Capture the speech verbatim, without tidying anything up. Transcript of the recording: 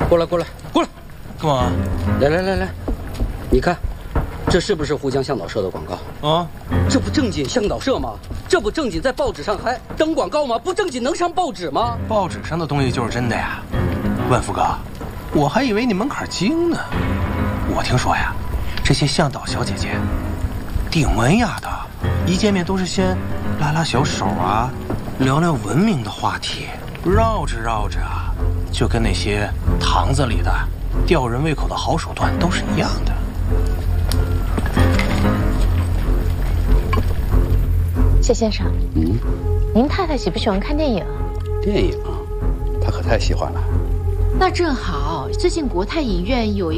过来，过来，过来， 干嘛？ 来来来来，你看，这是不是沪江向导社的广告啊？ 这不正经向导社吗？这不正经在报纸上还登广告吗？不正经能上报纸吗？ 报纸上的东西就是真的呀，万福哥，我还以为你门槛精呢。我听说呀，这些向导小姐姐挺文雅的，一见面都是先拉拉小手啊，聊聊文明的话题，绕着绕着啊，就跟那些堂子里的吊人胃口的好手段都是一样的。 谢先生， 嗯， 您太太喜不喜欢看电影？ 电影，她可太喜欢了。 那正好，最近国泰影院有一